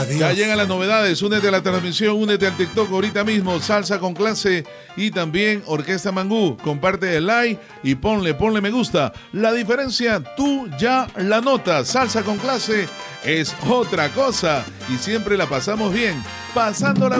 Adiós. Ya llegan las novedades. Únete a la transmisión, únete al TikTok ahorita mismo. Salsa con clase y también Orquesta Mangú. Comparte el like y ponle me gusta. La diferencia, tú ya la notas. Salsa con clase es otra cosa y siempre la pasamos bien, pasándola